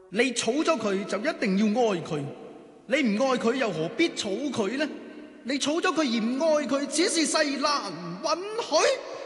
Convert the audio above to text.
你儲咗佢就一定要愛佢，你唔愛佢又何必儲佢呢？你儲咗佢而唔愛佢，只是世難允許。